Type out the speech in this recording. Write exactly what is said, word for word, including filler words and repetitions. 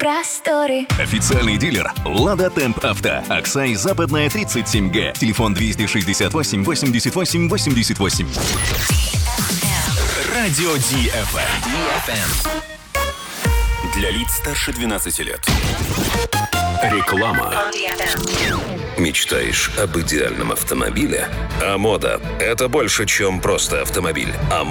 просторы. Официальный дилер «Лада Темп Авто». Аксай, Западная, тридцать семь Г. Телефон двести шестьдесят восемь восемьдесят восемь восемьдесят восемь. Радио Ди Эф Эм. Для лиц старше двенадцати лет. Реклама. Мечтаешь об идеальном автомобиле? А мода – это больше, чем просто автомобиль. А